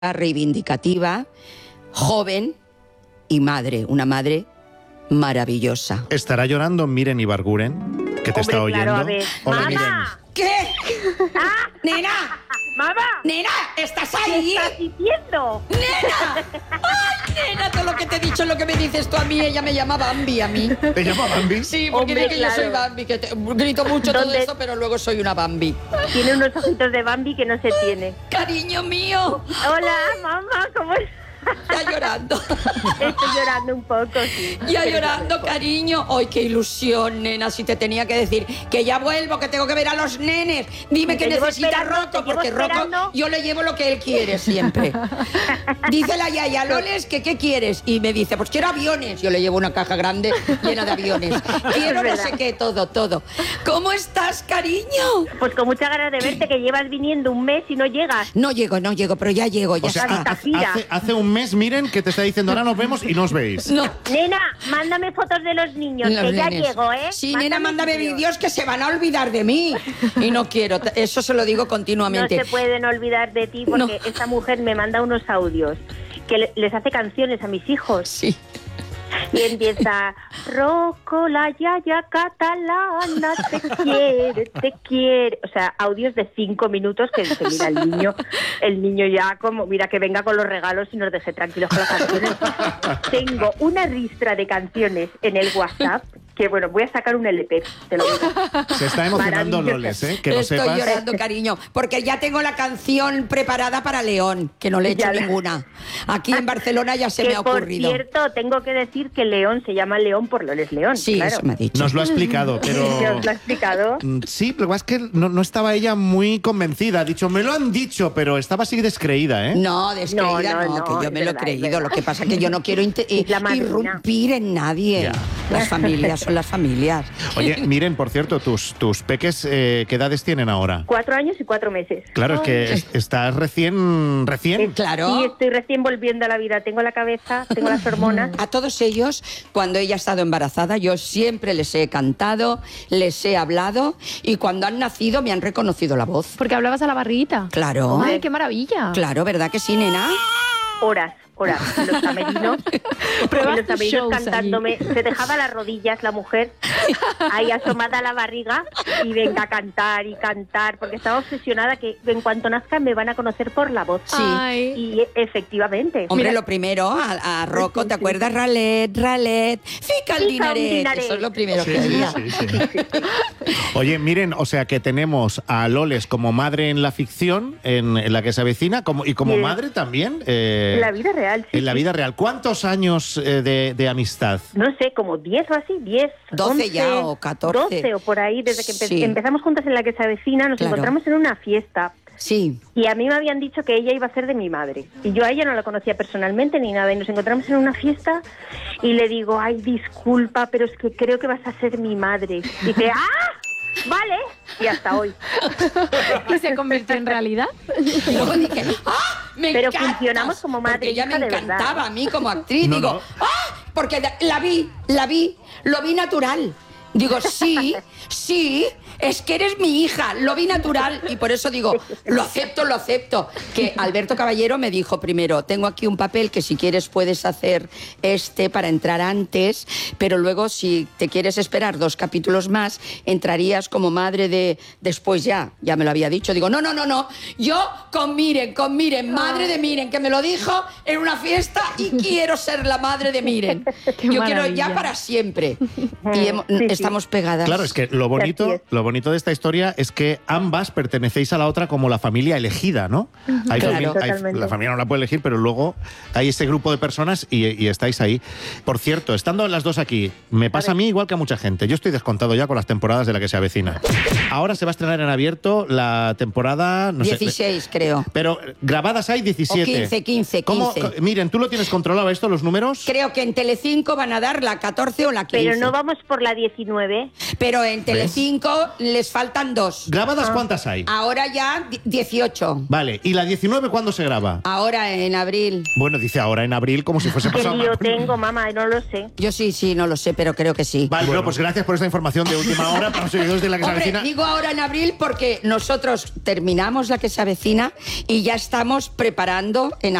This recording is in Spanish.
reivindicativa, joven y madre, una madre maravillosa. ¿Estará llorando Miren Ibarguren, que te está oyendo? Claro, a ver. Hola, ¡Mamá! Miren. ¿Qué? ¡Ah! ¡Nena! ¡Mamá! ¡Nena! ¿Estás ¿Qué ahí? estás diciendo? ¡Nena! ¡Ay, nena! Todo lo que te he dicho es lo que me dices tú a mí. Ella me llama Bambi a mí. ¿Te llama Bambi? Sí, porque Hombre, dice que claro. yo soy Bambi, que grito mucho todo ¿Dónde? eso, pero luego soy una Bambi. Tiene unos ojitos de Bambi que no se tiene. ¡Cariño mío! Hola, mamá, ¿cómo estás? Ya llorando. Estoy llorando un poco, sí. Ya Pero llorando, no, cariño. ¡Ay, qué ilusión, nena! Si te tenía que decir que ya vuelvo, que tengo que ver a los nenes. Dime que Te llevo necesita esperando, Rocco, te llevo porque Rocco esperando. yo le llevo lo que él quiere siempre. Dice la yaya, Loles, que ¿qué quieres? Y me dice, pues quiero aviones. Yo le llevo una caja grande llena de aviones. Quiero no verdad. sé qué, todo. ¿Cómo estás, cariño? Pues con muchas ganas de verte, que llevas viniendo un mes y no llegas. No llego, pero ya llego. Ya O sea, está. hace un mes, Miren, que te está diciendo, ahora nos vemos y no os veis. No. Nena, mándame fotos de los niños, Los que ya nenes. llego, ¿eh? Sí, nena, mándame vídeos que se van a olvidar de mí. Y no quiero, eso se lo digo No continuamente. se pueden olvidar de ti porque No. esta mujer me manda unos audios que les hace canciones a mis hijos. Sí. Y empieza, Rocco, la yaya catalana, te quiere. O sea, audios de 5 minutos que dice, mira, el niño ya como, mira, que venga con los regalos y nos deje tranquilos con las canciones. Tengo una ristra de canciones en el WhatsApp que, bueno, voy a sacar un LP, te lo digo. Se está emocionando Maravilloso. Loles, ¿eh? Que lo Estoy sepas. llorando, cariño, porque ya tengo la canción preparada para León, que no le he hecho Ya la- ninguna. Aquí en Barcelona ya se Que, me ha ocurrido. por cierto, tengo que decir que León se llama León por Loles León. Sí, claro. eso me ha dicho. Nos lo ha explicado, pero... ¿Se os lo ha explicado? Sí, pero es que no estaba ella muy convencida. Ha dicho, me lo han dicho, pero estaba así descreída, ¿eh? No, descreída No, no, que yo es me lo he verdad, es creído. verdad. Lo que pasa es que yo no quiero Es la madrina. irrumpir en nadie. Ya. Las familias son las familias. Oye, Miren, por cierto, tus peques, ¿qué edades tienen ahora? 4 años y 4 meses. Claro, es que estás recién... Claro. Sí, estoy recién volviendo a la vida. Tengo la cabeza, tengo las hormonas. A todos ellos, cuando ella ha estado embarazada, yo siempre les he cantado, les he hablado y cuando han nacido me han reconocido la voz. Porque hablabas a la barriguita. Claro. Ay, qué maravilla. Claro, ¿verdad que sí, nena? Horas en los camerinos. Pruebas En los tus camerinos shows cantándome. Se dejaba las rodillas la mujer, ahí asomada a la barriga, y venga a cantar y cantar, porque estaba obsesionada que en cuanto nazcan me van a conocer por la voz. Sí. Ay. Y efectivamente. Hombre, Mira, lo primero, a Rocco, ¿te acuerdas? Ralet, fica el Fica un dinaret. dinaret. Eso es lo primero Sí, que sí, oía. sí, sí. Oye, Miren, o sea que tenemos a Loles como madre en la ficción, en la que se avecina, y como Sí. madre también. en la vida real, sí. En la sí. vida real. ¿Cuántos años de amistad? No sé, como 10 o así, 10, 12 ya, 11, o 14. 12 o por ahí, desde que Sí. empezamos juntas en la que se avecina, nos Claro. encontramos en una fiesta. Sí. Y a mí me habían dicho que ella iba a ser de mi madre. Y yo a ella no la conocía personalmente ni nada. Y nos encontramos en una fiesta y le digo, ay, disculpa, pero es que creo que vas a ser mi madre. Y dice, ¡ah! Vale. Y hasta hoy. ¿Y se convirtió en realidad? Y luego dije, ¡ah! ¡Me Pero encantas! funcionamos como madre Porque e ella me hija de verdad. encantaba a mí como actriz. No, Digo, no. ¡ah! Porque la vi, lo vi natural. Digo, sí, es que eres mi hija, lo vi natural. Y por eso digo, lo acepto. Que Alberto Caballero me dijo primero, tengo aquí un papel que si quieres puedes hacer para entrar antes, pero luego si te quieres esperar 2 capítulos más, entrarías como madre de después ya me lo había dicho. Digo, no, yo con Miren, madre de Miren, que me lo dijo en una fiesta y quiero ser la madre de Miren. Qué Yo quiero maravilla. ya para siempre. Y Sí, estamos pegadas. Claro, es que lo Así bonito es. de esta historia es que ambas pertenecéis a la otra como la familia elegida, ¿no? Claro. Totalmente. La familia no la puede elegir, pero luego hay ese grupo de personas y estáis ahí. Por cierto, estando las dos aquí, me pasa a mí igual que a mucha gente. Yo estoy descontado ya con las temporadas de la que se avecina. Ahora se va a estrenar en abierto la temporada... No sé, 16, creo. pero grabadas hay 17. O 15. ¿Cómo? Miren, ¿tú lo tienes controlado esto, los números? Creo que en Telecinco van a dar la 14 o la 15. Pero no vamos por la 19. Pero en Telecinco les faltan 2. ¿Grabadas cuántas hay? Ahora ya 18. Vale, ¿y la 19 cuándo se graba? Ahora en abril. Bueno, dice ahora en abril como si fuese ¿Qué pasado. lío tengo, mamá? No lo sé. Yo sí, no lo sé, pero creo que sí. Vale, bueno, pues gracias por esta información de última hora para los seguidores de La que se Hombre, avecina. digo ahora en abril porque nosotros terminamos La que se avecina y ya estamos preparando en